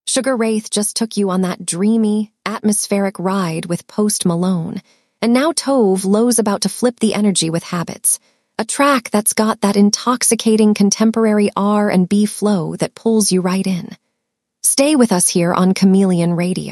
Sugar Wraith just took you on that dreamy, atmospheric ride with Post Malone, and now Tove lows about to flip the energy with Habits, a track that's got that intoxicating contemporary R&B flow that pulls you right in. Stay with us here on Chameleon Radio.